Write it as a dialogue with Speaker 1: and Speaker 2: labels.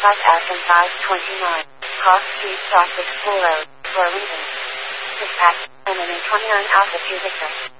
Speaker 1: 5F and 529. Cross Street South Explorer, Burlington. Dispatch, and 29 Alpha 2 Victor.